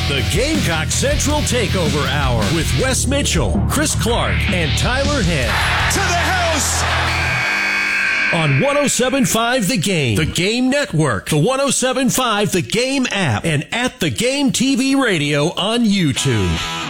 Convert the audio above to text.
The Gamecock Central Takeover Hour with Wes Mitchell, Chris Clark, and Tyler Head. To the house! On 107.5 The Game, The Game Network, the 107.5 The Game app, and at The Game TV Radio on YouTube.